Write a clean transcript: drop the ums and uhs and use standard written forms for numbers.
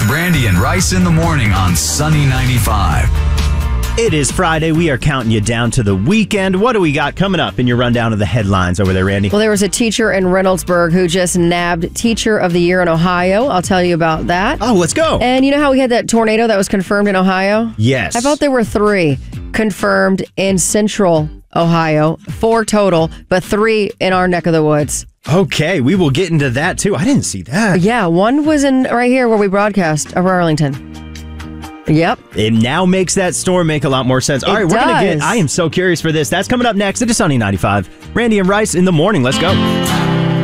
Brandy and Rice in the morning on Sunny 95. It is Friday. We are counting you down to the weekend. What do we got coming up in your rundown of the headlines over there, Randy? Well, there was a teacher in Reynoldsburg who just nabbed Teacher of the Year in Ohio. I'll tell you about that. Oh, let's go. And you know how we had that tornado that was confirmed in Ohio? Yes. I thought there were 3 confirmed in central Ohio, 4 total, but 3 in our neck of the woods. Okay, we will get into that too. I didn't see that. Yeah, one was in right here where we broadcast over Arlington. Yep. It now makes that storm make a lot more sense. All right, we're going to get, I am so curious for this. That's coming up next. It is Sunny 95. Randy and Rice in the morning. Let's go.